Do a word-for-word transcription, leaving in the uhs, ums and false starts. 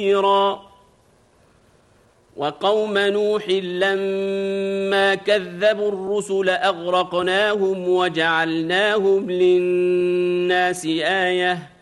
كثيرا وقوم نوح لما كذبوا الرسل أغرقناهم وجعلناهم للناس آية